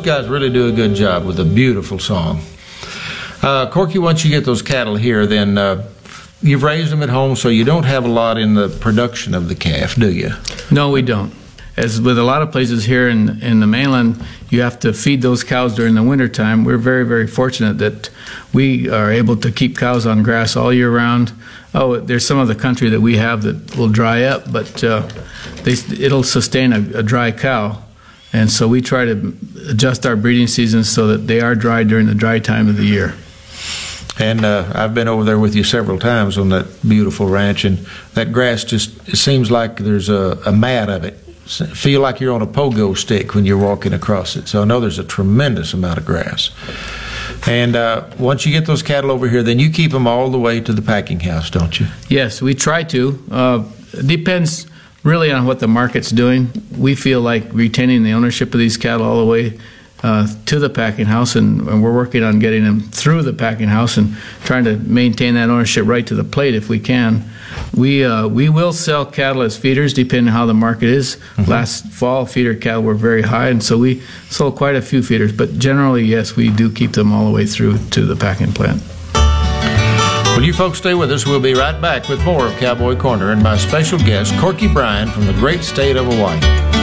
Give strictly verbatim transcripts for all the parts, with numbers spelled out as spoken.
guys really do a good job with a beautiful song. Uh, Corky, once you get those cattle here, then uh, you've raised them at home, so you don't have a lot in the production of the calf, do you? No, we don't. As with a lot of places here in, in the mainland, you have to feed those cows during the wintertime. We're very, very fortunate that we are able to keep cows on grass all year round. Oh, there's some of the country that we have that will dry up, but uh, they, it'll sustain a, a dry cow. And so we try to adjust our breeding seasons so that they are dry during the dry time of the year. And uh, I've been over there with you several times on that beautiful ranch, and that grass just, it seems like there's a, a mat of it. Feel like you're on a pogo stick when you're walking across it. So I know there's a tremendous amount of grass. And uh, once you get those cattle over here, then you keep them all the way to the packing house, don't you? Yes, we try to. Uh, it depends really on what the market's doing. We feel like retaining the ownership of these cattle all the way uh, to the packing house, and, and we're working on getting them through the packing house and trying to maintain that ownership right to the plate if we can. We uh, we will sell cattle as feeders depending on how the market is. Mm-hmm. Last fall, feeder cattle were very high, and so we sold quite a few feeders. But generally, yes, we do keep them all the way through to the packing plant. Well, you folks stay with us. We'll be right back with more of Cowboy Corner and my special guest, Corky Bryan from the great state of Hawaii.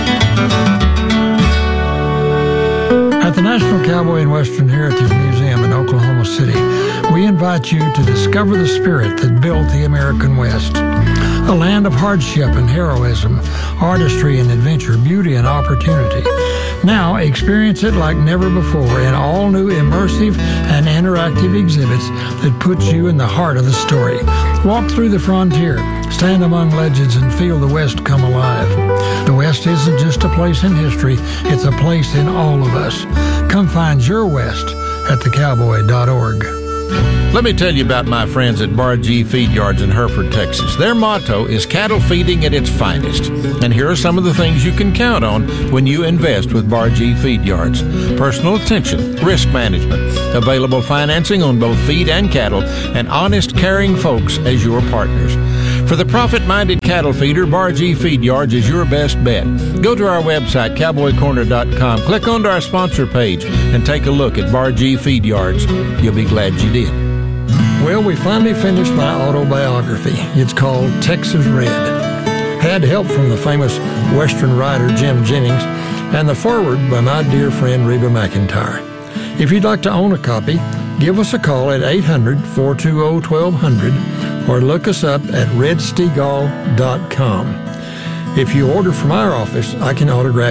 At the National Cowboy and Western Heritage Museum in Oklahoma City, we invite you to discover the spirit that built the American West. A land of hardship and heroism, artistry and adventure, beauty and opportunity. Now experience it like never before in all new immersive and interactive exhibits that put you in the heart of the story. Walk through the frontier, stand among legends, and feel the West come alive. The West isn't just a place in history, it's a place in all of us. Come find your West at the cowboy dot org. Let me tell you about my friends at Bar G Feed Yards in Hereford, Texas. Their motto is cattle feeding at its finest. And here are some of the things you can count on when you invest with Bar G Feed Yards. Personal attention, risk management, available financing on both feed and cattle, and honest, caring folks as your partners. For the profit-minded cattle feeder, Bar G Feed Yards is your best bet. Go to our website, cowboy corner dot com, click onto our sponsor page, and take a look at Bar G Feed Yards. You'll be glad you did. Well, we finally finished my autobiography. It's called Texas Red. Had help from the famous Western writer Jim Jennings and the foreword by my dear friend Reba McEntire. If you'd like to own a copy, give us a call at eight hundred, four two zero, one two zero zero or look us up at red stegall dot com. If you order from our office, I can autograph